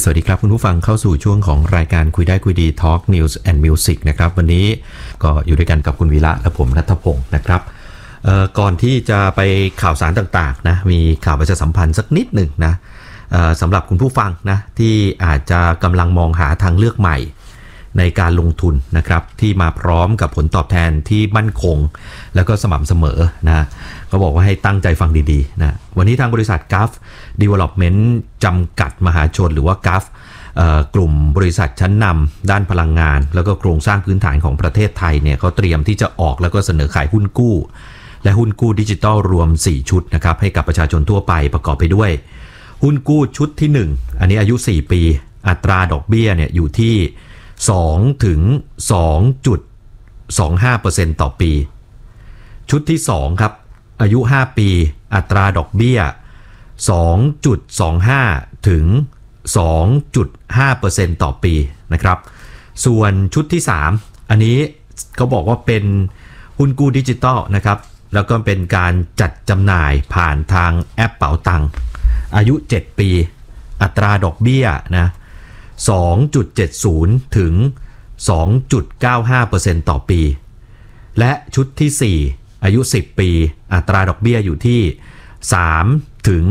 สวัสดีครับคุณผู้ฟังเข้าสู่ช่วงของรายการคุยได้คุยดี Talk News and Music นะครับวันนี้ก็อยู่ด้วยกันกับคุณวีระและผมณัฐพงศ์นะครับก่อนที่จะไปข่าวสารต่างๆนะมีข่าวประชาสัมพันธ์สักนิดหนึ่งนะสำหรับคุณผู้ฟังนะที่อาจจะกำลังมองหาทางเลือกใหม่ในการลงทุนนะครับที่มาพร้อมกับผลตอบแทนที่มั่นคงแล้วก็สม่ำเสมอนะเขาบอกว่าให้ตั้งใจฟังดีๆนะวันนี้ทางบริษัท Gulf Development จำกัดมหาชนหรือว่า Gulf กลุ่มบริษัทชั้นนำด้านพลังงานแล้วก็โครงสร้างพื้นฐานของประเทศไทยเนี่ยเขาเตรียมที่จะออกแล้วก็เสนอขายหุ้นกู้และหุ้นกู้ดิจิทัลรวม4ชุดนะครับให้กับประชาชนทั่วไปประกอบไปด้วยหุ้นกู้ชุดที่1อันนี้อายุ4ปีอัตราดอกเบี้ยเนี่ยอยู่ที่2 ถึง 2.25% ต่อปีชุดที่2ครับอายุ5ปีอัตราดอกเบี้ย 2.25 ถึง 2.5% ต่อปีนะครับส่วนชุดที่3อันนี้เขาบอกว่าเป็นหุ้นกู้ดิจิตอลนะครับแล้วก็เป็นการจัดจำหน่ายผ่านทางแอปเป๋าตังอายุ7ปีอัตราดอกเบี้ยนะ 2.70 ถึง 2.95% ต่อปีและชุดที่4อายุ10ปีอัตราดอกเบี้ยอยู่ที่3 ถึง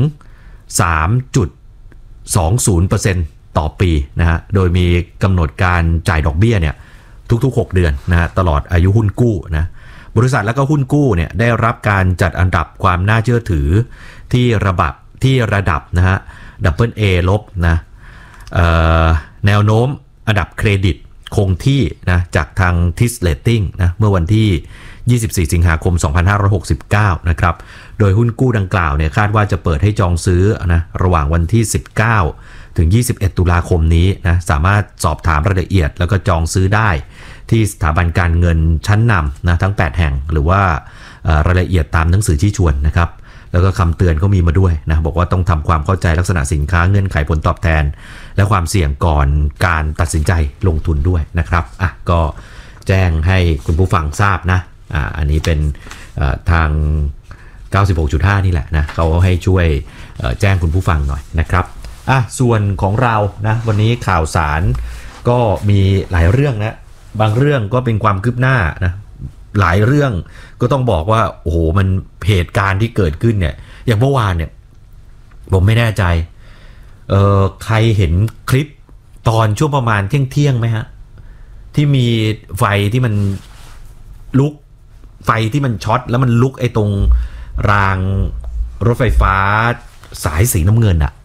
3.20% ต่อปีนะฮะโดยมีกำหนดการจ่ายดอกเบี้ยเนี่ยทุกๆ6เดือนนะฮะตลอดอายุหุ้นกู้นะบริษัทแล้วก็หุ้นกู้เนี่ยได้รับการจัดอันดับความน่าเชื่อถือที่ระดับนะฮะ AA ลบนะแนวโน้มอันดับเครดิตคงที่นะจากทาง TIS Rating นะเมื่อวันที่24สิงหาคม2569นะครับโดยหุ้นกู้ดังกล่าวเนี่ยคาดว่าจะเปิดให้จองซื้อนะระหว่างวันที่19ถึง21ตุลาคมนี้นะสามารถสอบถามรายละเอียดแล้วก็จองซื้อได้ที่สถาบันการเงินชั้นนำนะทั้ง8แห่งหรือว่ารายละเอียดตามหนังสือชี้ชวนนะครับแล้วก็คำเตือนก็มีมาด้วยนะบอกว่าต้องทำความเข้าใจลักษณะสินค้าเงื่อนไขผลตอบแทนและความเสี่ยงก่อนการตัดสินใจลงทุนด้วยนะครับก็แจ้งให้คุณผู้ฟังทราบนะอันนี้เป็นทาง 96.5 นี่แหละนะเขาให้ช่วยแจ้งคุณผู้ฟังหน่อยนะครับส่วนของเรานะวันนี้ข่าวสารก็มีหลายเรื่องนะบางเรื่องก็เป็นความคืบหน้านะหลายเรื่องก็ต้องบอกว่าโอ้โหมันเหตุการณ์ที่เกิดขึ้นเนี่ยอย่างเมื่อวานเนี่ยผมไม่แน่ใจใครเห็นคลิปตอนช่วงประมาณเที่ยงไหมฮะที่มีไฟที่มันลุกไฟที่มันช็อตแล้วมันลุกไอ้ตรงรางรถไฟฟ้าสายสีน้ำเงินอะ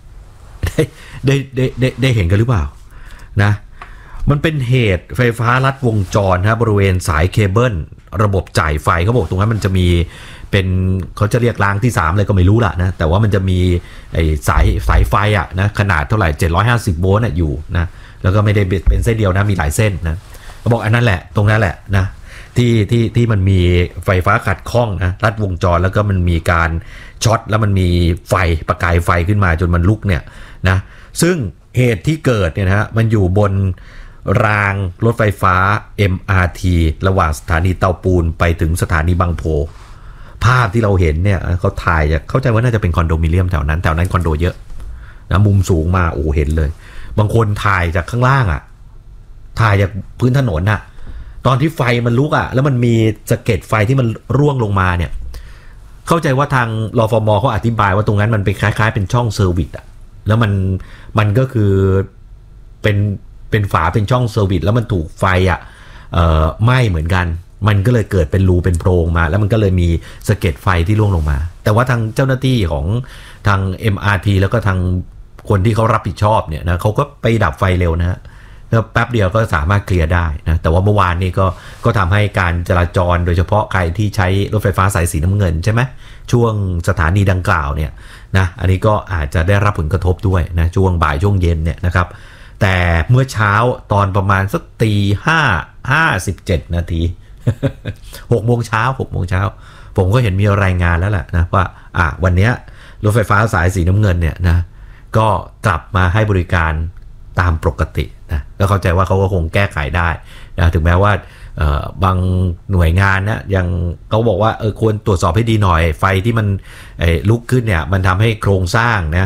ได้เห็นกันหรือเปล่านะมันเป็นเหตุไฟฟ้าลัดวงจรนะบริเวณสายเคเบิลระบบจ่ายไฟเขาบอกตรงนั้นมันจะมีเป็นเขาจะเรียกรางที่3เลยก็ไม่รู้ละนะแต่ว่ามันจะมีไอ้สายไฟอะนะขนาดเท่าไหร่750โวลต์อยู่นะแล้วก็ไม่ได้เป็นเส้นเดียวนะมีหลายเส้นนะเขาบอกอันนั้นแหละตรงนั้นแหละนะที่มันมีไฟฟ้าขัดข้องนะลัดวงจรแล้วก็มันมีการช็อตแล้วมันมีไฟประกายไฟขึ้นมาจนมันลุกเนี่ยนะซึ่งเหตุที่เกิดเนี่ยนะฮะมันอยู่บนรางรถไฟฟ้า MRT ระหว่างสถานีเตาปูนไปถึงสถานีบางโพภาพที่เราเห็นเนี่ยเขาถ่ายเข้าใจว่าน่าจะเป็นคอนโดมิเนียมแถวนั้นคอนโดเยอะนะมุมสูงมาโอ้เห็นเลยบางคนถ่ายจากข้างล่างถ่ายจากพื้นถนนตอนที่ไฟมันลุกแล้วมันมีสะเก็ดไฟที่มันร่วงลงมาเนี่ยเข้าใจว่าทางรฟม.เขาอธิบายว่าตรงนั้นมันเป็นคล้ายๆเป็นช่องเซอร์วิสแล้วมันก็คือเป็นฝาเป็นช่องเซอร์วิสแล้วมันถูกไฟไหม้เหมือนกันมันก็เลยเกิดเป็นรูเป็นโพรงมาแล้วมันก็เลยมีสะเก็ดไฟที่ร่วงลงมาแต่ว่าทางเจ้าหน้าที่ของทาง MRT แล้วก็ทางคนที่เขารับผิดชอบเนี่ยนะเขาก็ไปดับไฟเร็วนะแล้วแป๊บเดียวก็สามารถเคลียร์ได้นะแต่ว่าเมื่อวานนี้ก็ทำให้การจราจรโดยเฉพาะใครที่ใช้รถไฟฟ้าสายสีน้ำเงินใช่ไหมช่วงสถานีดังกล่าวเนี่ยนะอันนี้ก็อาจจะได้รับผลกระทบด้วยนะช่วงบ่ายช่วงเย็นเนี่ยนะครับแต่เมื่อเช้าตอนประมาณสัก5:57 นาที6 โมงเช้าผมก็เห็นมีรายงานแล้วแหละนะว่าวันนี้รถไฟฟ้าสายสีน้ำเงินเนี่ยนะก็กลับมาให้บริการตามปกตินะก็เข้าใจว่าเขาก็คงแก้ไขได้นะถึงแม้ว่าบางหน่วยงานนะยังเขาบอกว่าควรตรวจสอบให้ดีหน่อยไฟที่มันลุกขึ้นเนี่ยมันทำให้โครงสร้างนะ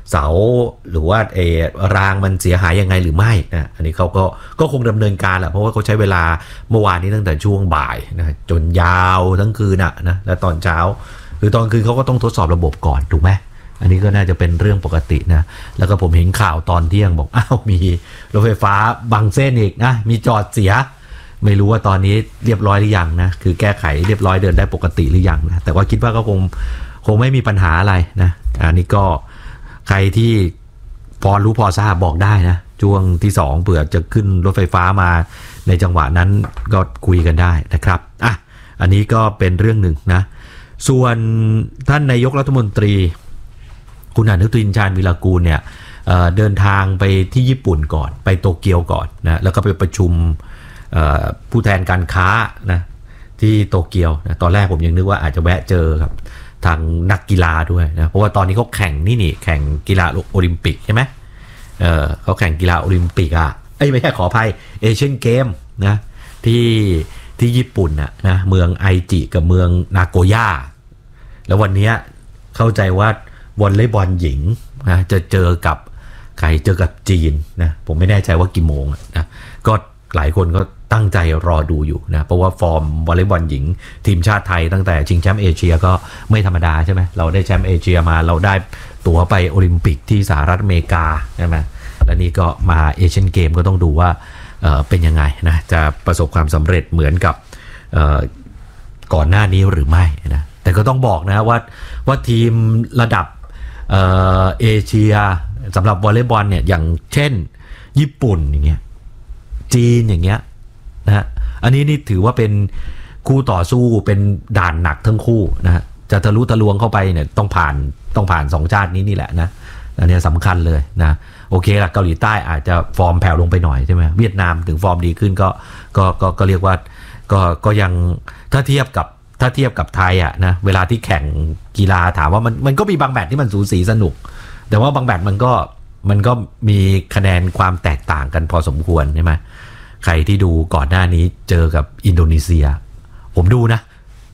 เสาหรือว่ารางมันเสียหายยังไงหรือไม่นะอันนี้เขาก็คงดำเนินการแหละเพราะว่าเขาใช้เวลาเมื่อวานนี้ตั้งแต่ช่วงบ่ายนะจนยาวทั้งคืนนะและตอนเช้าคือตอนคืนเขาก็ต้องทดสอบระบบก่อนถูกไหมอันนี้ก็น่าจะเป็นเรื่องปกตินะแล้วก็ผมเห็นข่าวตอนเที่ยงบอกอ้าวมีรถไฟฟ้าบางเส้นอีกนะมีจอดเสียไม่รู้ว่าตอนนี้เรียบร้อยหรือยังนะคือแก้ไขเรียบร้อยเดินได้ปกติหรือยังนะแต่ว่าคิดว่าก็คงไม่มีปัญหาอะไรนะอันนี้ก็ใครที่พอรู้พอทราบบอกได้นะช่วงที่2เผื่อจะขึ้นรถไฟฟ้ามาในจังหวะนั้นก็คุยกันได้นะครับอันนี้ก็เป็นเรื่องหนึ่งนะส่วนท่านนายกรัฐมนตรีคุณอนุทินชาญวิรากูลเนี่ยเดินทางไปที่ญี่ปุ่นก่อนไปโตเกียวก่อนนะแล้วก็ไปประชุมผู้แทนการค้านะที่โตเกียวนะตอนแรกผมยังนึกว่าอาจจะแวะเจอครับทางนักกีฬาด้วยนะเพราะว่าตอนนี้เขาแข่งแข่งกีฬาโอลิมปิกใช่ไหมเขาแข่งกีฬาโอลิมปิกไม่ใช่ขออภัยเอเชียนเกมนะที่ญี่ปุ่นนะเมืองไอจิกับเมืองนาโกย่าแล้ววันนี้เข้าใจว่าวอลเลย์บอลหญิงนะจะเจอกับใครเจอกับจีนนะผมไม่แน่ใจว่ากี่โมงนะก็หลายคนก็ตั้งใจรอดูอยู่นะเพราะว่าฟอร์มวอลเลย์บอลหญิงทีมชาติไทยตั้งแต่ชิงแชมป์เอเชียก็ไม่ธรรมดาใช่ไหมเราได้แชมป์เอเชียมาเราได้ตั๋วไปโอลิมปิกที่สหรัฐอเมริกาใช่ไหมแล้วนี่ก็มาเอเชียนเกมก็ต้องดูว่าเป็นยังไงนะจะประสบความสำเร็จเหมือนกับก่อนหน้านี้หรือไม่นะแต่ก็ต้องบอกนะว่าทีมระดับเอเชียสำหรับวอลเลย์บอลเนี่ยอย่างเช่นญี่ปุ่นอย่างเงี้ยจีนอย่างเงี้ยนะอันนี้นี่ถือว่าเป็นคู่ต่อสู้เป็นด่านหนักทั้งคู่นะจะทะลุทะลวงเข้าไปเนี่ยต้องผ่าน2ชาตินี้แหละนะอันนี้สำคัญเลยนะโอเคละเกาหลีใต้อาจจะฟอร์มแผ่วลงไปหน่อยใช่ไหมเวียดนามถึงฟอร์มดีขึ้นก็เรียกว่าก็ยังถ้าเทียบกับไทยนะเวลาที่แข่งกีฬาถามว่ามันก็มีบางแมตช์ที่มันสูสีสนุกแต่ว่าบางแมตช์มันก็มีคะแนนความแตกต่างกันพอสมควรใช่ไหมใครที่ดูก่อนหน้านี้เจอกับอินโดนีเซียผมดูนะ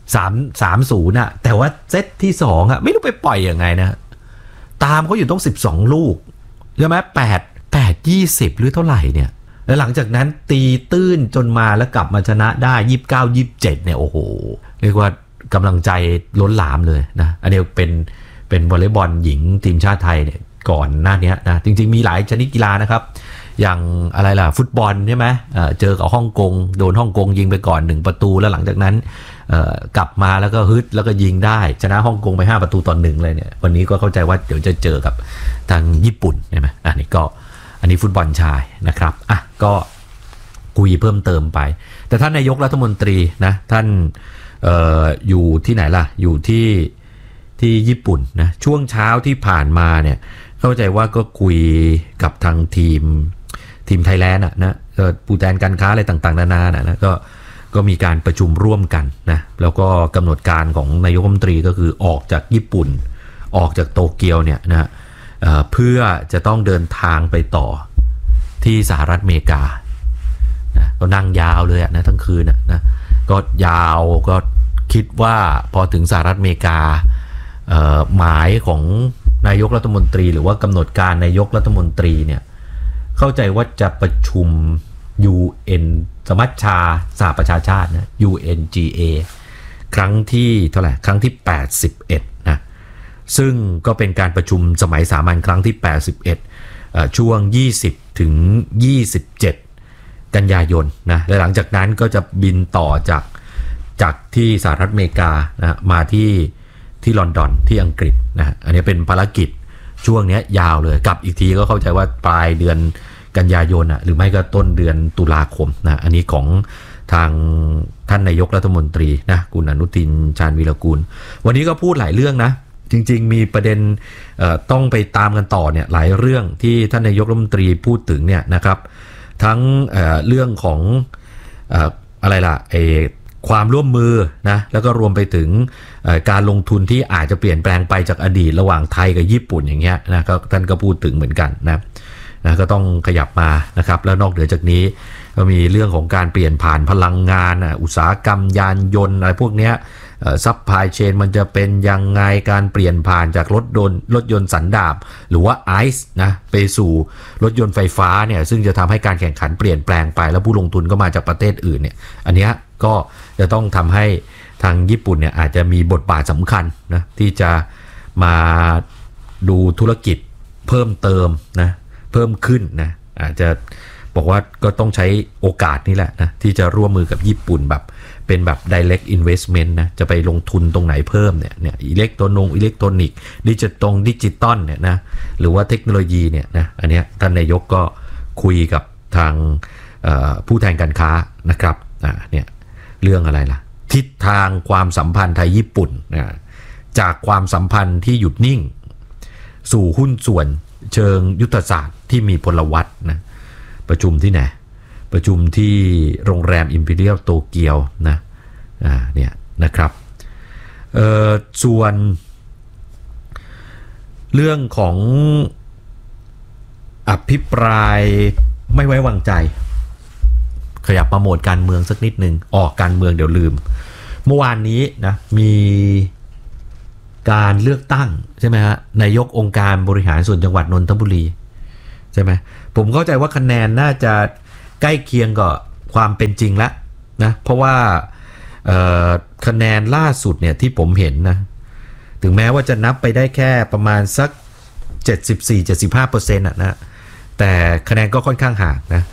3-0นะแต่ว่าเซตที่2ไม่รู้ไปปล่อยยังไงนะตามเขาอยู่ต้อง12ลูกใช่ไหม8-20หรือเท่าไหร่เนี่ยแล้วหลังจากนั้นตีตื้นจนมาแล้วกลับมาชนะได้29-27เนี่ยโอ้โหเรียกว่ากำลังใจล้นหลามเลยนะอันนี้เป็นวอลเลย์บอลหญิงทีมชาติไทยเนี่ยก่อนหน้านี้นะจริงๆมีหลายชนิดกีฬานะครับอย่างอะไรล่ะฟุตบอลใช่ไหมเจอกับฮ่องกงโดนฮ่องกงยิงไปก่อน1ประตูแล้วหลังจากนั้นกลับมาแล้วก็ฮึดแล้วก็ยิงได้ชนะฮ่องกงไป5-1เลยเนี่ยวันนี้ก็เข้าใจว่าเดี๋ยวจะเจอกับทางญี่ปุ่นใช่ไหมอันนี้ฟุตบอลชายนะครับก็คุยเพิ่มเติมไปแต่ท่านนายกรัฐมนตรีนะท่านอยู่ที่ไหนล่ะอยู่ที่ญี่ปุ่นนะช่วงเช้าที่ผ่านมาเนี่ยเข้าใจว่าก็คุยกับทางทีมไทยแลนด์นะผู้แทนการค้าอะไรต่างๆนานานะก็มีการประชุมร่วมกันนะแล้วก็กำหนดการของนายกรัฐมนตรีก็คือออกจากญี่ปุ่นออกจากโตเกียวเนี่ยนะเพื่อจะต้องเดินทางไปต่อที่สหรัฐอเมริกานะก็นั่งยาวเลยนะทั้งคืนนะก็ยาวก็คิดว่าพอถึงสหรัฐอเมริกาหมายของนายกรัฐมนตรีหรือว่ากำหนดการนายกรัฐมนตรีเนี่ยเข้าใจว่าจะประชุม UN สมัชชาสหประชาชาตินะ UNGA ครั้งที่เท่าไหร่ครั้งที่81นะซึ่งก็เป็นการประชุมสมัยสามัญครั้งที่81ช่วง20ถึง27กันยายนนะและหลังจากนั้นก็จะบินต่อจากที่สหรัฐอเมริกานะมาที่ลอนดอนที่อังกฤษนะอันนี้เป็นภารกิจช่วงนี้ยาวเลยกลับอีกทีก็เข้าใจว่าปลายเดือนกันยายนหรือไม่ก็ต้นเดือนตุลาคมนะอันนี้ของทางท่านนายกรัฐมนตรีนะคุณอนุทินชาญวีรกูลวันนี้ก็พูดหลายเรื่องนะจริงๆมีประเด็นต้องไปตามกันต่อเนี่ยหลายเรื่องที่ท่านนายกรัฐมนตรีพูดถึงเนี่ยนะครับทั้งเรื่องของอะไรล่ะความร่วมมือนะแล้วก็รวมไปถึงการลงทุนที่อาจจะเปลี่ยนแปลงไปจากอดีตระหว่างไทยกับญี่ปุ่นอย่างเงี้ยนะก็ท่านก็พูดถึงเหมือนกันนะก็ต้องขยับมานะครับแล้วนอกเหนือจากนี้ก็มีเรื่องของการเปลี่ยนผ่านพลังงานอุตสาหกรรมยานยนต์อะไรพวกเนี้ยซัพพลายเชนมันจะเป็นยังไงการเปลี่ยนผ่านจากรถยนต์สันดาปหรือว่าไอซ์นะไปสู่รถยนต์ไฟฟ้าเนี่ยซึ่งจะทำให้การแข่งขันเปลี่ยนแปลงไปแล้วผู้ลงทุนก็มาจากประเทศอื่นเนี่ยอันนี้ก็จะต้องทำให้ทางญี่ปุ่นเนี่ยอาจจะมีบทบาทสำคัญนะที่จะมาดูธุรกิจเพิ่มเติมนะเพิ่มขึ้นนะอาจจะบอกว่าก็ต้องใช้โอกาสนี่แหละนะที่จะร่วมมือกับญี่ปุ่นแบบเป็นแบบ direct investment นะจะไปลงทุนตรงไหนเพิ่มเนี่ยอิเล็กทรอนิกส์ดิจิตอลเนี่ยนะหรือว่าเทคโนโลยีเนี่ยนะอันเนี้ยท่านนายกก็คุยกับทางผู้แทนการค้านะครับเนี่ยเรื่องอะไรล่ะทิศทางความสัมพันธ์ไทยญี่ปุ่นนะจากความสัมพันธ์ที่หยุดนิ่งสู่หุ้นส่วนเชิงยุทธศาสตร์ที่มีพลวัตนะประชุมที่ไหนประชุมที่โรงแรม Imperial โตเกียวนะเนี่ยนะครับส่วนเรื่องของอภิปรายไม่ไว้วางใจขยับมาโหมดการเมืองสักนิดนึงออกการเมืองเดี๋ยวลืมเมื่อวานนี้นะมีการเลือกตั้งใช่ไหมฮะนายกองค์การบริหารส่วนจังหวัดนนทบุรีใช่ไหมผมเข้าใจว่าคะแนนน่าจะใกล้เคียงกับความเป็นจริงแล้วนะเพราะว่าคะแนนล่าสุดเนี่ยที่ผมเห็นนะถึงแม้ว่าจะนับไปได้แค่ประมาณสัก 74-75% นะแต่คะแนนก็ค่อนข้างห่างนะ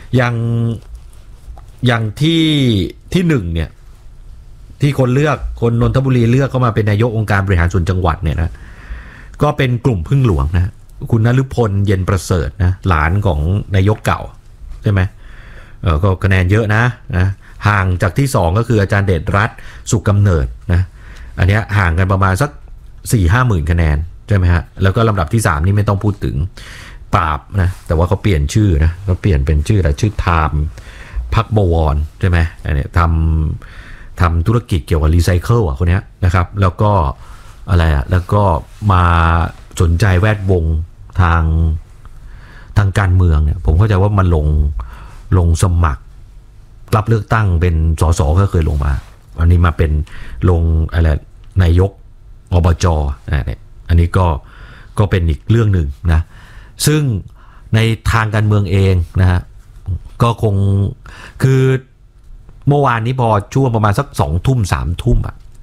อย่างที่หนึ่งเนี่ยที่คนนนทบุรีเลือกเข้ามาเป็นนายกองค์การบริหารส่วนจังหวัดเนี่ยนะก็เป็นกลุ่มพึ่งหลวงนะคุณนฤพลเย็นประเสริฐนะหลานของนายกเก่าใช่ไหมก็คะแนนเยอะนะห่างจากที่2ก็คืออาจารย์เดชรัตน์สุขกำเนิดนะอันนี้ห่างกันประมาณสัก 4-5 หมื่นคะแนนใช่ไหมฮะแล้วก็ลำดับที่3นี่ไม่ต้องพูดถึงปราบนะแต่ว่าเขาเปลี่ยนชื่อนะเขาเปลี่ยนเป็นชื่ออะไรชื่อไทม์พักบวรใช่ไหมอันนี้ทำธุรกิจเกี่ยวกับรีไซเคิลคนนี้นะครับแล้วก็อะไรแล้วก็มาสนใจแวดวงทางการเมืองเนี่ยผมเข้าใจว่ามันลงสมัครรับเลือกตั้งเป็นสสก็เคยลงมาอันนี้มาเป็นลงอะไรนายกอบจเนี่ยอันนี้ก็เป็นอีกเรื่องหนึ่งนะซึ่งในทางการเมืองเองนะฮะก็คงคือเมื่อวานนี้พอช่วงประมาณสัก2 ทุ่ม 3 ทุ่ม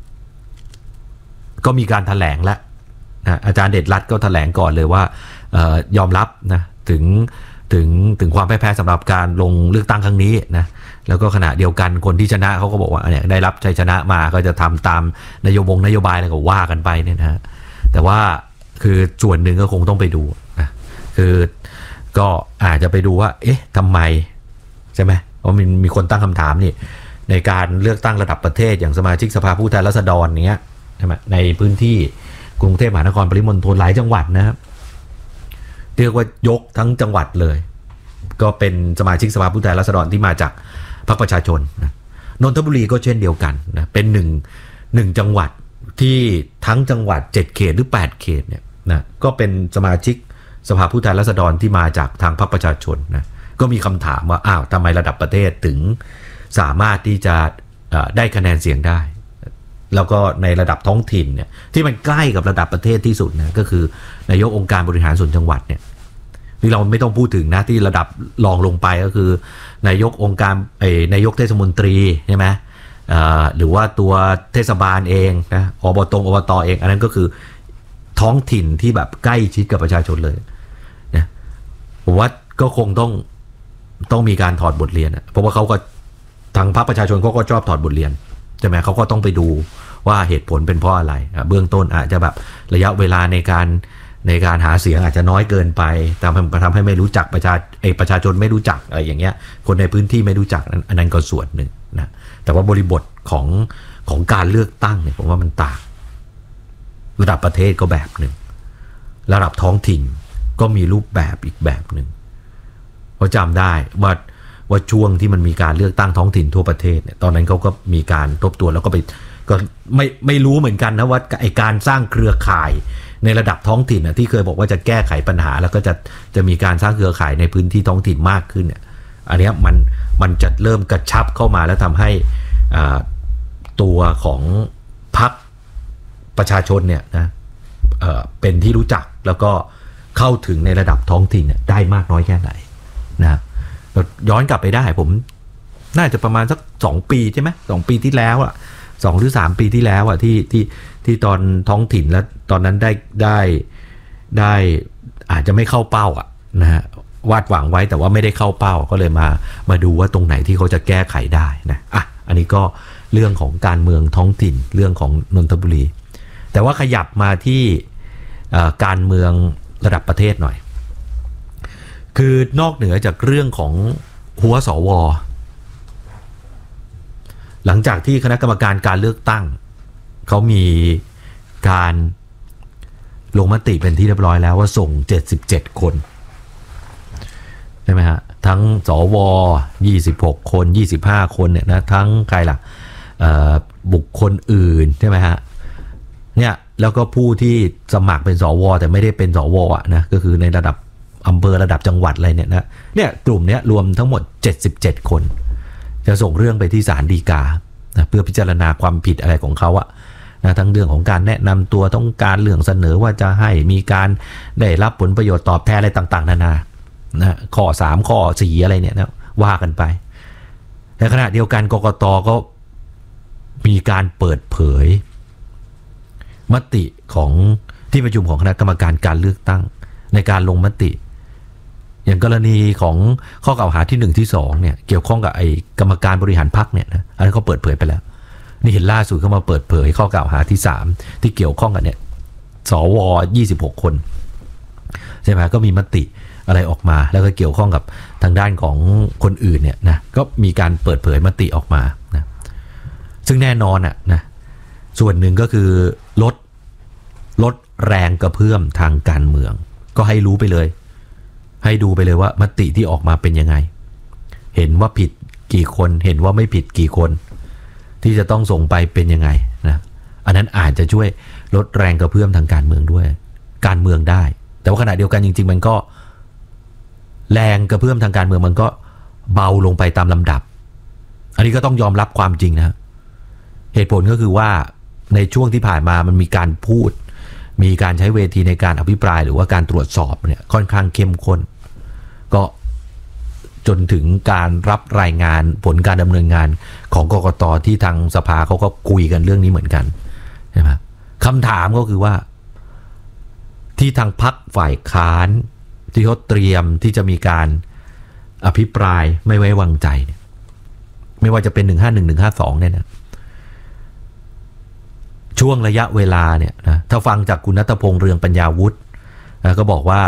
ก็มีการแถลงแล้วนะอาจารย์เดชรัตน์ก็แถลงก่อนเลยว่ายอมรับนะถึงความแพ้สำหรับการลงเลือกตั้งครั้งนี้นะแล้วก็ขณะเดียวกันคนที่ชนะเขาก็บอกว่าเนี่ยได้รับชัยชนะมาก็จะทำตามนโยบายอะไรก็ว่ากันไปเนี่ยนะแต่ว่าคือส่วนหนึ่งก็คงต้องไปดูนะคือก็อาจจะไปดูว่าเอ๊ะทำไมใช่ไหมเพราะมีคนตั้งคำถามนี่ในการเลือกตั้งระดับประเทศอย่างสมาชิกสภาผู้แทนราษฎรเนี้ยใช่ไหมในพื้นที่กรุงเทพมหานครปริมณฑลหลายจังหวัดนะครับเรียกว่ายกทั้งจังหวัดเลยก็เป็นสมาชิกสภาผู้แทนราษฎรที่มาจากพรรคประชาชนนะนนทบุรีก็เช่นเดียวกันนะเป็นหนึ่งจังหวัดที่ทั้งจังหวัด7 เขตหรือ8 เขตเนี่ยนะก็เป็นสมาชิกสภาผู้แทนราษฎรที่มาจากทางพรรคประชาชนนะก็มีคำถามว่าอ้าวทำไมระดับประเทศถึงสามารถที่จะได้คะแนนเสียงได้แล้วก็ในระดับท้องถิ่นเนี่ยที่มันใกล้กับระดับประเทศที่สุดนะก็คือนายกองค์การบริหารส่วนจังหวัดเนี่ยที่เราไม่ต้องพูดถึงนะที่ระดับรองลงไปก็คือนายกองค์การนายกเทศมนตรีใช่ไหมหรือว่าตัวเทศบาลเองนะอบตเองอันนั้นก็คือท้องถิ่นที่แบบใกล้ชิดกับประชาชนเลยนะผมว่าก็คงต้องมีการถอดบทเรียนเพราะว่าเขาก็ทางพรรคประชาชนเขาก็ชอบถอดบทเรียนใช่ไหมเขาก็ต้องไปดูว่าเหตุผลเป็นเพราะอะไรเบื้องต้นอาจจะแบบระยะเวลาในการหาเสียงอาจจะน้อยเกินไปทำให้ไม่รู้จักประชาชนไม่รู้จักอะไรอย่างเงี้ยคนในพื้นที่ไม่รู้จักอันนั้นก็ส่วนหนึ่งนะแต่ว่าบริบทของการเลือกตั้งเนี่ยผมว่ามันต่างระดับประเทศก็แบบหนึ่งระดับท้องถิ่นก็มีรูปแบบอีกแบบหนึ่งเพราะจำได้ว่าช่วงที่มันมีการเลือกตั้งท้องถิ่นทั่วประเทศเนี่ยตอนนั้นเขาก็มีการทบทวนแล้วก็ไม่รู้เหมือนกันนะว่าไอการสร้างเครือข่ายในระดับท้องถิ่นที่เคยบอกว่าจะแก้ไขปัญหาแล้วก็จะมีการสร้างเครือข่ายในพื้นที่ท้องถิ่นมากขึ้นเนี่ยอันนี้มันจะเริ่มกระชับเข้ามาแล้วทำให้ตัวของพรรคประชาชนเนี่ยนะเป็นที่รู้จักแล้วก็เข้าถึงในระดับท้องถิ่นได้มากน้อยแค่ไหนนะย้อนกลับไปได้ผมน่าจะประมาณสัก2 ปีใช่ไหม2 ปีที่แล้วอ่ะ2 หรือ 3 ปีที่แล้วอ่ะที่ตอนท้องถิ่นแล้วตอนนั้นได้อาจจะไม่เข้าเป้าอ่ะนะฮะวาดหวังไว้แต่ว่าไม่ได้เข้าเป้าก็เลยมาดูว่าตรงไหนที่เขาจะแก้ไขได้นะอันนี้ก็เรื่องของการเมืองท้องถิ่นเรื่องของนนทบุรีแต่ว่าขยับมาที่การเมืองระดับประเทศหน่อยคือนอกเหนือจากเรื่องของหัวสวหลังจากที่คณะกรรมการการเลือกตั้งเขามีการลงมติเป็นที่เรียบร้อยแล้วว่าส่ง77 คนใช่ไหมฮะทั้งสว26 คน25 คนเนี่ยนะทั้งใครล่ะบุคคลอื่นใช่ไหมฮะเนี่ยแล้วก็ผู้ที่สมัครเป็นสวแต่ไม่ได้เป็นสวนะก็คือในระดับอำเภอระดับจังหวัดอะไรเนี่ยกลุ่มนี้รวมทั้งหมด77 คนจะส่งเรื่องไปที่ศาลฎีกานะเพื่อพิจารณาความผิดอะไรของเขานะทั้งเรื่องของการแนะนำตัวต้องการเรื่องเสนอว่าจะให้มีการได้รับผลประโยชน์ตอบแทนอะไรต่างๆนานานะข้อ3ข้อ4อะไรเนี่ยนะว่ากันไปในขณะเดียวกันกกต.ก็มีการเปิดเผยมติของที่ประชุมของคณะกรรมการการเลือกตั้งในการลงมติอย่างกรณีของข้อกล่าวหาที่1ที่2เนี่ยเกี่ยวข้องกับไอ้กรรมการบริหารพรรคเนี่ยนะอันนั้นเขาเปิดเผยไปแล้วนี่เห็นล่าสุดเขามาเปิดเผยข้อกล่าวหาที่3ที่เกี่ยวข้องกับเนี่ยสว26 คนใช่ไหมก็มีมติอะไรออกมาแล้วก็เกี่ยวข้องกับทางด้านของคนอื่นเนี่ยนะก็มีการเปิดเผยมติออกมานะซึ่งแน่นอนนะส่วนหนึ่งก็คือลดแรงกระเพื่อมทางการเมืองก็ให้รู้ไปเลยให้ดูไปเลยว่ามติที่ออกมาเป็นยังไงเห็นว่าผิดกี่คนเห็นว่าไม่ผิดกี่คนที่จะต้องส่งไปเป็นยังไงนะอันนั้นอาจจะช่วยลดแรงกระเพื่อมทางการเมืองด้วยการเมืองได้แต่ว่าขณะเดียวกันจริงๆมันก็แรงกระเพื่อมทางการเมืองมันก็เบาลงไปตามลำดับอันนี้ก็ต้องยอมรับความจริงนะเหตุผลก็คือว่าในช่วงที่ผ่านมามันมีการพูดมีการใช้เวทีในการอภิปรายหรือว่าการตรวจสอบเนี่ยค่อนข้างเข้มข้นก็จนถึงการรับรายงานผลการดำเนินงานของกกต.ที่ทางสภาเขาก็คุยกันเรื่องนี้เหมือนกันใช่ไหมคำถามก็คือว่าที่ทางพรรคฝ่ายค้านที่เขาเตรียมที่จะมีการอภิปรายไม่ไว้วางใจเนี่ยไม่ว่าจะเป็น151 152เนี่ยนะช่วงระยะเวลาเนี่ยนะถ้าฟังจากคุณณัฐพงษ์เรืองปัญญาวุฒิก็บอกว่า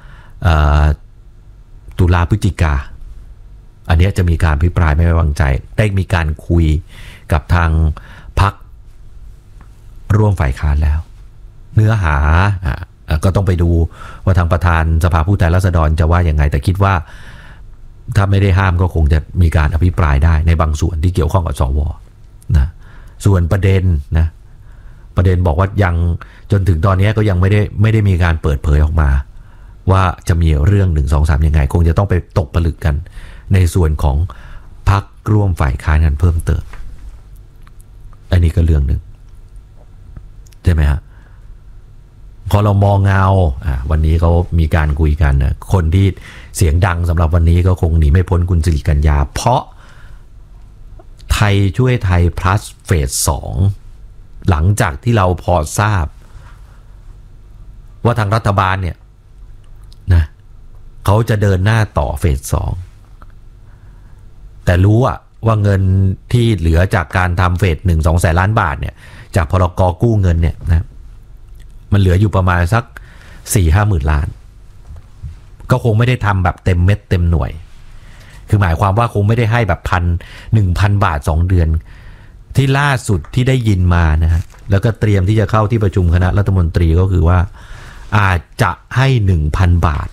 ตุลาพฤศจิกาอันนี้จะมีการอภิปรายไม่ไว้วางใจได้มีการคุยกับทางพรรคร่วมฝ่ายค้านแล้วเนื้อหาก็ต้องไปดูว่าทางประธานสภาผู้แทนราษฎรจะว่ายังไงแต่คิดว่าถ้าไม่ได้ห้ามก็คงจะมีการอภิปรายได้ในบางส่วนที่เกี่ยวข้องกับสวนะส่วนประเด็นบอกว่ายังจนถึงตอนนี้ก็ยังไม่ได้มีการเปิดเผยออกมาว่าจะมีเรื่อง1 2 3ยังไงคงจะต้องไปตกผลึกกันในส่วนของพรรคร่วมฝ่ายค้านกันเพิ่มเติมอันนี้ก็เรื่องหนึ่งใช่ไหมฮะพอเรามองเงาวันนี้เขามีการคุยกันนะคนที่เสียงดังสำหรับวันนี้ก็คงหนีไม่พ้นคุณสิริกัญญาเพราะไทยช่วยไทย plus เฟส 2หลังจากที่เราพอทราบว่าทางรัฐบาลเนี่ยนะเขาจะเดินหน้าต่อเฟส 2แต่รู้ว่าเงินที่เหลือจากการทำเฟส 1-2 แสนล้านบาทเนี่ยจากพรก.กู้เงินเนี่ยนะมันเหลืออยู่ประมาณสัก 4-5 หมื่นล้านก็คงไม่ได้ทำแบบเต็มเม็ดเต็มหน่วยคือหมายความว่าคงไม่ได้ให้แบบ1,000 บาท2 เดือนที่ล่าสุดที่ได้ยินมานะฮะแล้วก็เตรียมที่จะเข้าที่ประชุมคณะรัฐมนตรีก็คือว่าอาจจะให้ 1,000 บาท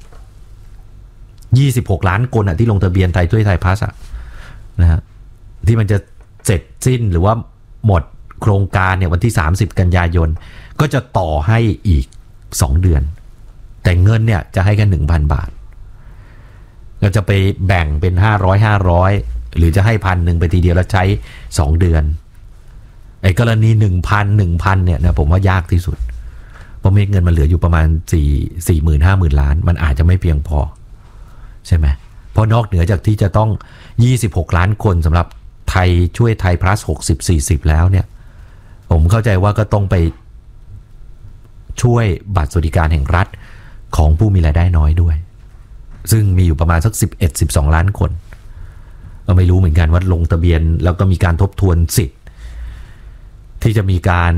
26 ล้านคนที่ลงทะเบียนไทยช่วยไทยพลัสนะฮะที่มันจะเสร็จสิ้นหรือว่าหมดโครงการเนี่ยวันที่30 กันยายนก็จะต่อให้อีก2 เดือนแต่เงินเนี่ยจะให้แค่ 1,000 บาทก็จะไปแบ่งเป็น500หรือจะให้1,000ไปทีเดียวแล้วใช้2 เดือนไอ้กรณี 1,000 เนี่ยนะผมว่ายากที่สุดเพราะเม็ดเงินมันเหลืออยู่ประมาณ40,000-50,000 ล้านมันอาจจะไม่เพียงพอใช่ไหมเพราะนอกเหนือจากที่จะต้อง26 ล้านคนสำหรับไทยช่วยไทย plus 60-40 แล้วเนี่ยผมเข้าใจว่าก็ต้องไปช่วยบัตรสวัสดิการแห่งรัฐของผู้มีรายได้น้อยด้วยซึ่งมีอยู่ประมาณสัก11-12 ล้านคนก็ไม่รู้เหมือนกันว่าลงทะเบียนแล้วก็มีการทบทวนสิทธิ์ที่จะมีการ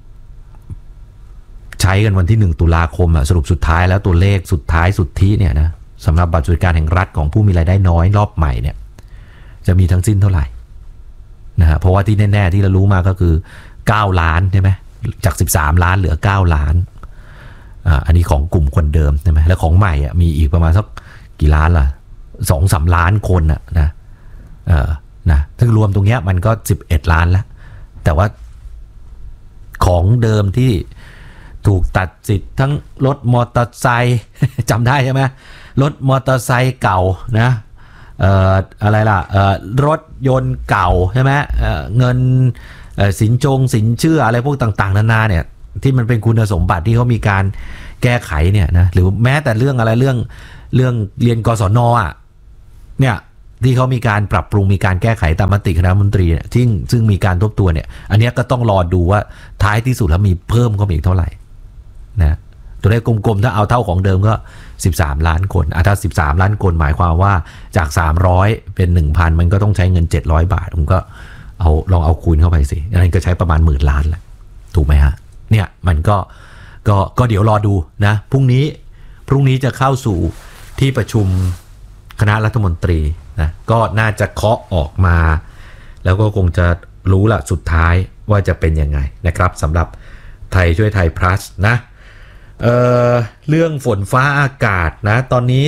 ใช้กันวันที่1 ตุลาคมสรุปสุดท้ายแล้วตัวเลขสุดท้ายสุดที่เนี่ยนะสำหรับบัตรสวัสดิการแห่งรัฐของผู้มีรายได้น้อยรอบใหม่เนี่ยจะมีทั้งสิ้นเท่าไหร่นะฮะเพราะว่าที่แน่ๆที่เรารู้มาก็คือ9 ล้านใช่ไหมจาก13 ล้านเหลือ9 ล้านอันนี้ของกลุ่มคนเดิมใช่ไหมแล้วของใหม่มีอีกประมาณสักกี่ล้านล่ะ 2-3 ล้านคนนะซึ่งรวมตรงเนี้ยมันก็11 ล้านแล้วแต่ว่าของเดิมที่ถูกตัดสิทธิ์ทั้งรถมอเตอร์ไซค์จำได้ใช่ไหมรถมอเตอร์ไซค์เก่านะอะไรล่ะรถยนต์เก่าใช่ไหมเงินสินเชื่ออะไรพวกต่างๆนานาเนี่ยที่มันเป็นคุณสมบัติที่เขามีการแก้ไขเนี่ยนะหรือแม้แต่เรื่องอะไรเรื่องเรียนกศน.เนี่ยที่เขามีการปรับปรุงมีการแก้ไขตามมติคณะรัฐมนตรีเนี่ยซึ่งมีการทบทวนเนี่ยอันนี้ก็ต้องรอดูว่าท้ายที่สุดแล้วมีเพิ่มเข้ามาอีกเท่าไหร่นะตัวเลขกลมๆถ้าเอาเท่าของเดิมก็13 ล้านคนถ้า13 ล้านคนหมายความว่าจาก300เป็น 1,000 มันก็ต้องใช้เงิน700 บาทผมก็ลองเอาคูณเข้าไปสิอันนั้นก็ใช้ประมาณ10,000 ล้านแหละถูกไหมฮะเนี่ยมันก็เดี๋ยวรอดูนะพรุ่งนี้จะเข้าสู่ที่ประชุมคณะรัฐมนตรีนะก็น่าจะเคาะออกมาแล้วก็คงจะรู้ละสุดท้ายว่าจะเป็นยังไงนะครับสำหรับไทยช่วยไทย plus นะเรื่องฝนฟ้าอากาศนะตอนนี้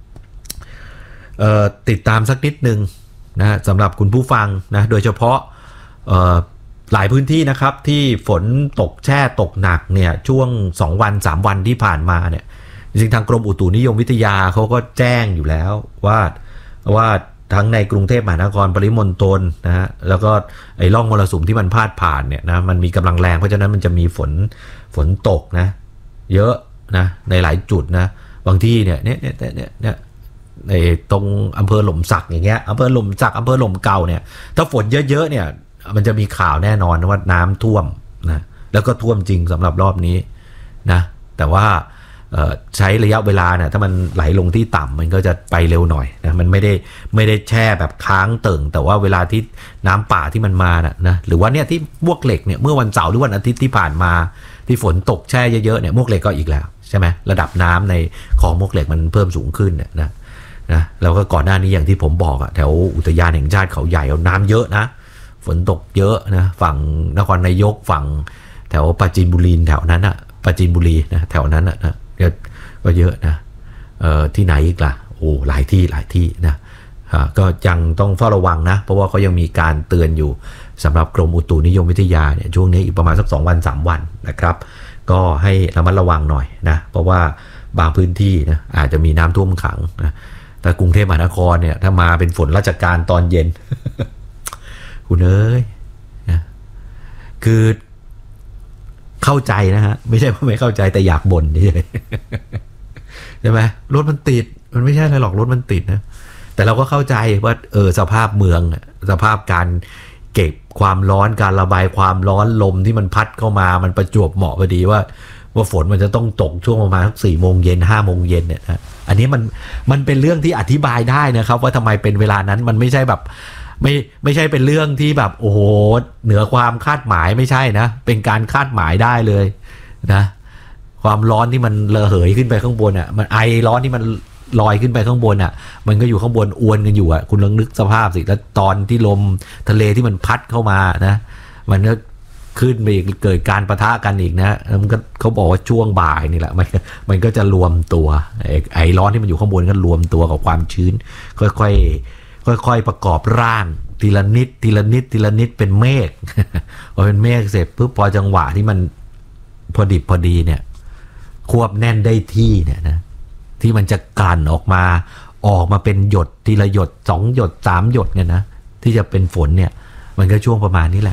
ติดตามสักนิดนึงนะสำหรับคุณผู้ฟังนะโดยเฉพาะหลายพื้นที่นะครับที่ฝนตกแช่ตกหนักเนี่ยช่วง2 วัน 3 วันที่ผ่านมาเนี่ยจริงๆทางกรมอุตุนิยมวิทยาเขาก็แจ้งอยู่แล้วว่าทั้งในกรุงเทพมหานครปริมณฑลนะฮะแล้วก็ไอ้ร่องมรสุมที่มันพาดผ่านเนี่ยนะมันมีกำลังแรงเพราะฉะนั้นมันจะมีฝนตกนะเยอะนะในหลายจุดนะบางที่เนี่ยในตรงอำเภอหล่มสักอย่างเงี้ยอำเภอหล่มสักอำเภอหล่มเก่าเนี่ยถ้าฝนเยอะๆเนี่ยมันจะมีข่าวแน่นอนว่าน้ำท่วมนะแล้วก็ท่วมจริงสำหรับรอบนี้นะแต่ว่าใช้ระยะเวลาเนี่ยถ้ามันไหลลงที่ต่ำมันก็จะไปเร็วหน่อยนะมันไม่ได้แช่แบบค้างเติ่งแต่ว่าเวลาที่น้ำป่าที่มันมานะหรือว่าเนี่ยที่มวกเหล็กเนี่ยเมื่อวันเสาร์หรือวันอาทิตย์ที่ผ่านมาที่ฝนตกแช่เยอะๆเนี่ยมวกเหล็กก็อีกแล้วใช่ไหมระดับน้ำในคลองมวกเหล็กมันเพิ่มสูงขึ้นนะแล้วก็ก่อนหน้านี้อย่างที่ผมบอกแถวอุทยานแห่งชาติเขาใหญ่น้ำเยอะนะฝนตกเยอะนะฝั่งนครนายกฝั่งแถวปราจีนบุรีแถวนั้นปราจีนบุรีนะแถวนั้นนะก็เยอะนะที่ไหนอีกล่ะโอ้หลายที่นะก็ยังต้องเฝ้าระวังนะเพราะว่าเขายังมีการเตือนอยู่สำหรับกรมอุตุนิยมวิทยาเนี่ยช่วงนี้อีกประมาณสัก2 วัน 3 วันนะครับก็ให้ระมัดระวังหน่อยนะเพราะว่าบางพื้นที่นะอาจจะมีน้ำท่วมขังนะแต่กรุงเทพมหานครเนี่ยถ้ามาเป็นฝนราชการตอนเย็น คุณเอ้ยนะคือเข้าใจนะฮะไม่ใช่ว่าไม่เข้าใจแต่อยากบ่นนี่ใช่ไหมรถมันติดมันไม่ใช่อะไรหรอกรถมันติดนะแต่เราก็เข้าใจว่าสภาพเมืองสภาพการเก็บความร้อนการระบายความร้อนลมที่มันพัดเข้ามามันประจวบเหมาะพอดีว่าฝนมันจะต้องตกช่วงประมาณ4 โมงเย็น5 โมงเย็นเนี่ยนะอันนี้มันเป็นเรื่องที่อธิบายได้นะครับว่าทำไมเป็นเวลานั้นมันไม่ใช่แบบไม่ใช่เป็นเรื่องที่แบบโอ้โหเหนือความคาดหมายไม่ใช่นะเป็นการคาดหมายได้เลยนะความร้อนที่มันระเหยขึ้นไปข้างบนมันไอร้อนที่มันลอยขึ้นไปข้างบนมันก็อยู่ข้างบนอวนกันอยู่คุณลองนึกสภาพสิแล้วตอนที่ลมทะเลที่มันพัดเข้ามานะมันก็ขึ้นไปอีกเกิดการปะทะกันอีกนะมันก็เขาบอกว่าช่วงบ่ายนี่แหละมันก็จะรวมตัวไอร้อนที่มันอยู่ข้างบนก็รวมตัวกับความชื้นค่อยประกอบร่างทีละนิดเป็นเมฆพอเป็นเมฆเสร็จปุ๊บพอจังหวะที่มันพอดีเนี่ยควบแน่นได้ที่เนี่ยนะที่มันจะกลั่นออกมาเป็นหยดทีละหยด2 หยด 3 หยดเนี่ยนะที่จะเป็นฝนเนี่ยมันก็ช่วงประมาณนี้แหละ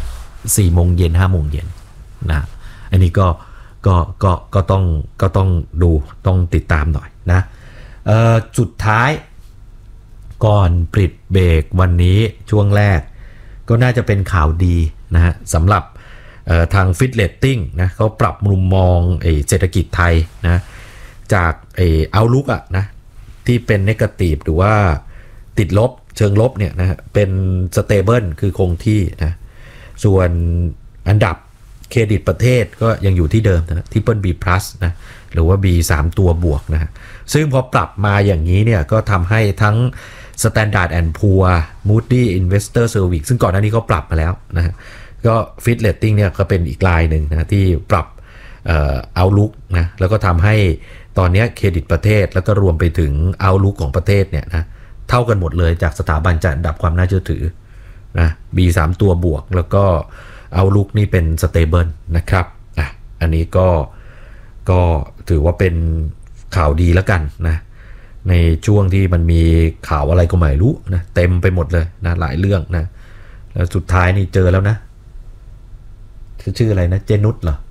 4 โมงเย็น5 โมงเย็นนะอันนี้ก็ต้องดูต้องติดตามหน่อยนะสุดท้ายก่อนปิดเบรกวันนี้ช่วงแรกก็น่าจะเป็นข่าวดีนะฮะสำหรับทาง Fitch Rating นะเขาปรับมุมมองเศรษฐกิจไทยนะจากoutlook อ่ะนะที่เป็น negative หรือว่าติดลบเชิงลบเนี่ยนะเป็น stable คือคงที่นะส่วนอันดับเครดิตประเทศก็ยังอยู่ที่เดิมนะที่เปิ้ล B+ นะหรือว่า B 3 ตัวบวกนะซึ่งพอปรับมาอย่างนี้เนี่ยก็ทำให้ทั้ง Standard & Poor Moody Investor Service ซึ่งก่อนหน้านี้เขาปรับมาแล้วนะก็ Fitch Rating เนี่ยก็เป็นอีกลายหนึ่งนะที่ปรับoutlook นะแล้วก็ทำให้ตอนนี้เครดิตประเทศแล้วก็รวมไปถึง outlook ของประเทศเนี่ยนะเท่ากันหมดเลยจากสถาบันจัดอันดับความน่าเชื่อถือนะ B 3 ตัวบวกแล้วก็outlook นี่เป็น stable นะครับอันนี้ก็ถือว่าเป็นข่าวดีแล้วกันนะในช่วงที่มันมีข่าวอะไรก็ไม่รู้นะเต็มไปหมดเลยนะหลายเรื่องนะแล้วสุดท้ายนี่เจอแล้วนะชื่ออะไรนะเจนุสเหรอ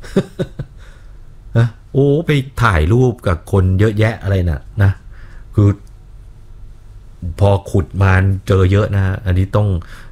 โอ้ไปถ่ายรูปกับคนเยอะแยะอะไรนะคือพอขุดมาเจอเยอะนะอันนี้ต้อง